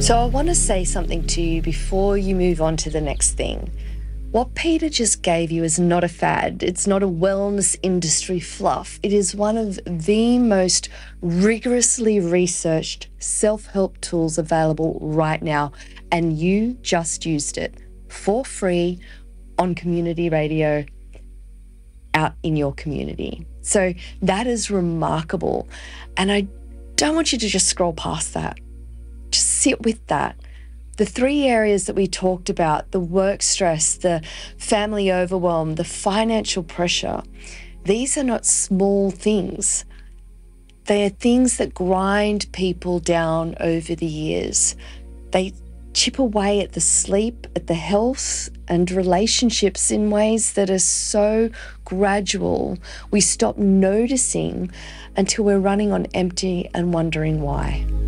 So I want to say something to you before you move on to the next thing. What Peter just gave you is not a fad. It's not a wellness industry fluff. It is one of the most rigorously researched self-help tools available right now. And you just used it for free on community radio out in your community. So that is remarkable. And I don't want you to just scroll past that. Just sit with that. The three areas that we talked about, the work stress, the family overwhelm, the financial pressure, these are not small things. They are things that grind people down over the years. They chip away at the sleep, at the health and relationships in ways that are so gradual. We stop noticing until we're running on empty and wondering why.